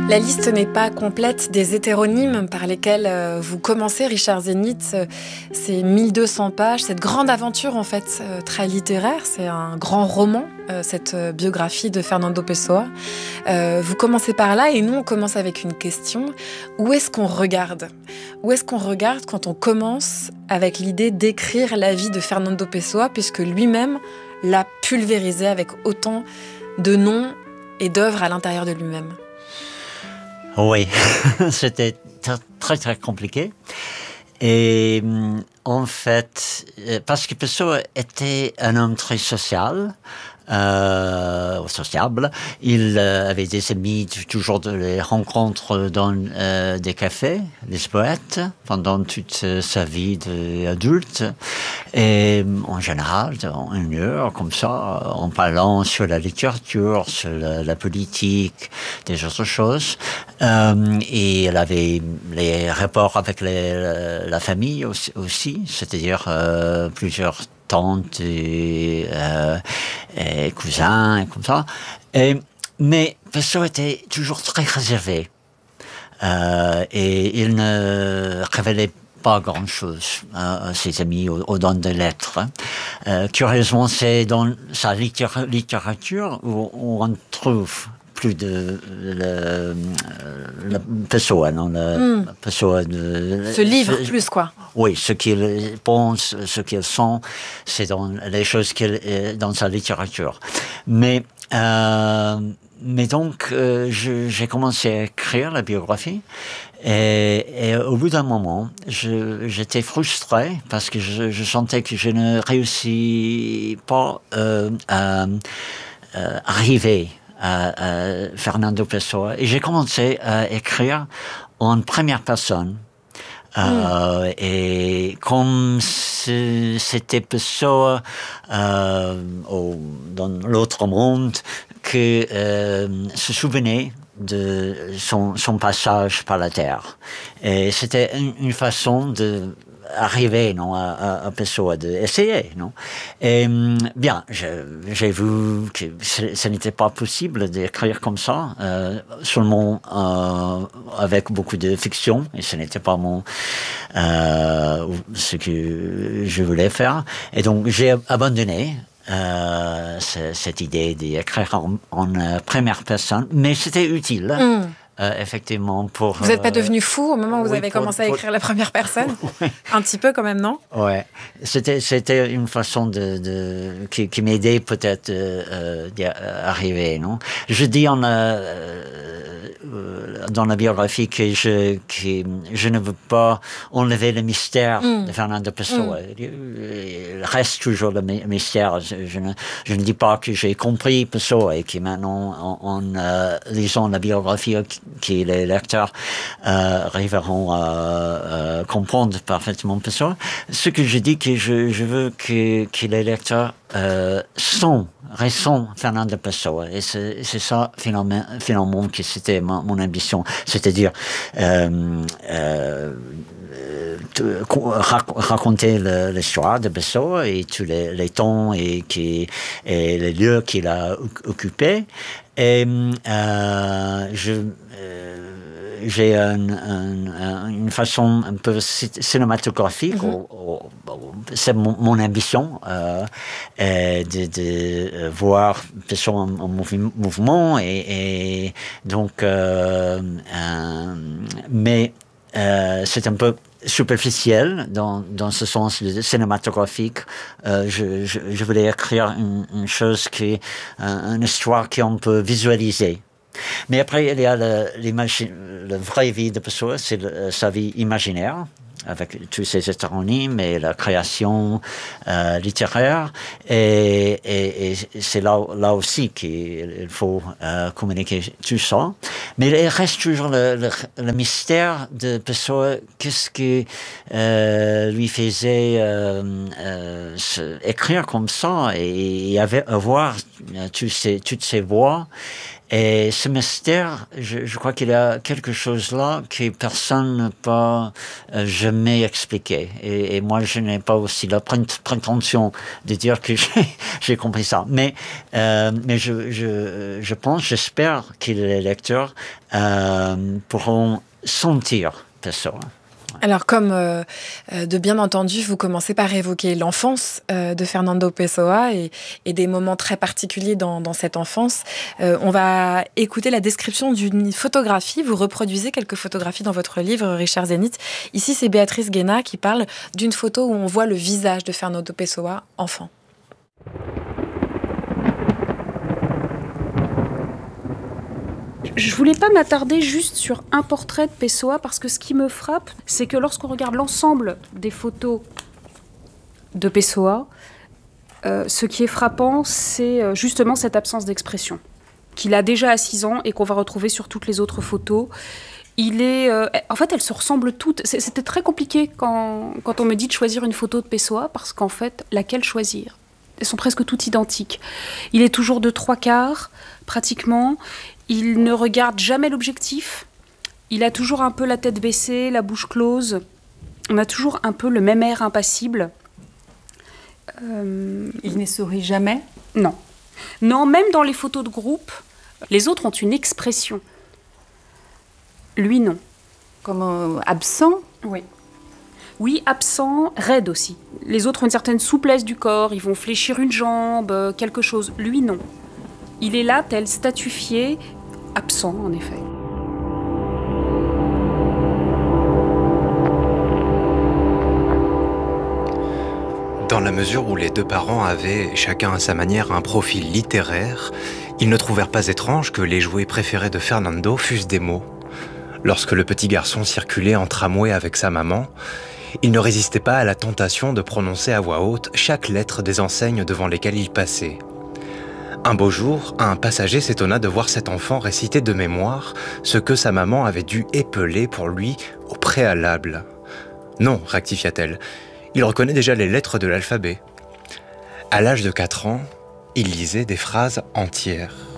La liste n'est pas complète des hétéronymes par lesquels vous commencez, Richard Zénith. Ces 1200 pages, cette grande aventure en fait très littéraire, c'est un grand roman, cette biographie de Fernando Pessoa. Vous commencez par là et nous on commence avec une question. Où est-ce qu'on regarde ? Où est-ce qu'on regarde quand on commence avec l'idée d'écrire la vie de Fernando Pessoa, puisque lui-même l'a pulvérisé avec autant de noms et d'œuvres à l'intérieur de lui-même ? Oui, c'était très très compliqué. Et en fait, parce que Pessoa était un homme très sociable, sociable, il avait des amis, toujours des rencontres dans des cafés, des poètes, pendant toute sa vie d'adulte. Et en général, en une heure, comme ça, en parlant sur la littérature, sur la politique, des autres choses. Et il avait les rapports avec la famille aussi, c'est-à-dire plusieurs tantes et cousins et comme ça. Mais Pessoa était toujours très réservé. Et il ne révélait pas grand-chose à ses amis au-delà des lettres. Curieusement, c'est dans sa littérature où on trouve plus de Pessoa, non, Pessoa ce livre plus quoi. Oui, ce qu'il pense, ce qu'il sent, c'est dans les choses dans sa littérature. Mais donc j'ai commencé à écrire la biographie et au bout d'un moment j'étais frustré parce que je sentais que je ne réussis pas à arriver à Fernando Pessoa et j'ai commencé à écrire en première personne. Et comme c'était Pessoa dans l'autre monde que se souvenait de son passage par la Terre. Et c'était une façon de arriver à Pessoa, d'essayer, non. Et bien, j'ai vu que ce n'était pas possible d'écrire comme ça, seulement avec beaucoup de fiction, et ce n'était pas ce que je voulais faire. Et donc j'ai abandonné cette idée d'écrire en première personne, mais c'était utile. Effectivement, pour... Vous n'êtes pas devenu fou au moment où vous avez commencé à écrire la première personne? Un petit peu quand même, non? Ouais, c'était une façon qui m'aidait peut-être d'y arriver, non? Je dis dans la biographie que je ne veux pas enlever le mystère de Fernando Pessoa. Il reste toujours le mystère. Je ne dis pas que j'ai compris Pessoa et que maintenant, en lisant la biographie, que les lecteurs arriveront à comprendre parfaitement Pessoa. Ce que je dis, que je veux que les lecteurs ressentent Fernando Pessoa. Et c'est ça, finalement, que c'était mon ambition. C'est-à-dire raconter l'histoire de Pessoa et tous les temps et les lieux qu'il a occupés. Et j'ai une façon un peu cinématographique, c'est mon ambition, de voir Pessoa en mouvement et donc mais c'est un peu superficiel dans ce sens cinématographique. Je voulais écrire une chose une histoire qu'on peut visualiser. Mais après, il y a la vraie vie de Pessoa, c'est sa vie imaginaire, avec tous ses hétéronymes et la création littéraire. Et c'est là aussi qu'il faut communiquer tout ça. Mais il reste toujours le mystère de Pessoa. Qu'est-ce qui lui faisait écrire comme ça et avoir toutes ces voix. Et ce mystère, je crois qu'il y a quelque chose là que personne n'a pas, je jamais expliqué. Et moi, je n'ai pas aussi la prétention de dire que j'ai compris ça. Mais je pense, j'espère que les lecteurs pourront sentir Pessoa. Alors, comme de bien entendu, vous commencez par évoquer l'enfance de Fernando Pessoa et des moments très particuliers dans cette enfance. On va écouter la description d'une photographie. Vous reproduisez quelques photographies dans votre livre, Richard Zenit. Ici, c'est Béatrice Guéna qui parle d'une photo où on voit le visage de Fernando Pessoa, enfant. Je voulais pas m'attarder juste sur un portrait de Pessoa parce que ce qui me frappe, c'est que lorsqu'on regarde l'ensemble des photos de Pessoa, ce qui est frappant, c'est justement cette absence d'expression qu'il a déjà à 6 ans et qu'on va retrouver sur toutes les autres photos. En fait, elles se ressemblent toutes. C'était très compliqué quand on me dit de choisir une photo de Pessoa parce qu'en fait, laquelle choisir ? Elles sont presque toutes identiques. Il est toujours de 3/4, pratiquement. Il ne regarde jamais l'objectif. Il a toujours un peu la tête baissée, la bouche close. On a toujours un peu le même air impassible. Il ne sourit jamais ? Non. Non, même dans les photos de groupe, les autres ont une expression. Lui, non. Comme absent ? Oui. Oui, absent, raide aussi. Les autres ont une certaine souplesse du corps, ils vont fléchir une jambe, quelque chose. Lui, non. Il est là, tel statufié, absent, en effet. Dans la mesure où les deux parents avaient, chacun à sa manière, un profil littéraire, ils ne trouvèrent pas étrange que les jouets préférés de Fernando fussent des mots. Lorsque le petit garçon circulait en tramway avec sa maman, il ne résistait pas à la tentation de prononcer à voix haute chaque lettre des enseignes devant lesquelles il passait. Un beau jour, un passager s'étonna de voir cet enfant réciter de mémoire ce que sa maman avait dû épeler pour lui au préalable. « Non », rectifia-t-elle, « il reconnaît déjà les lettres de l'alphabet. » À l'âge de 4 ans, il lisait des phrases entières.